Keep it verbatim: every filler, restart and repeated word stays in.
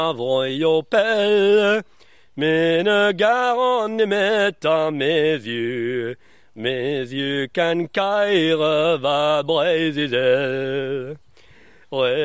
Voyons pelle, mais ne garonne met à mes yeux, mes yeux qu'un caire va braiser.